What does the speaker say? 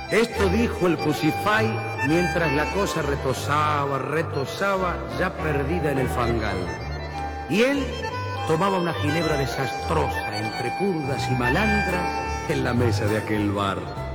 Esto dijo el Pusify mientras la cosa retosaba, ya perdida en el fangal. Y él tomaba una ginebra desastrosa entre curdas y malandras en la mesa de aquel bar.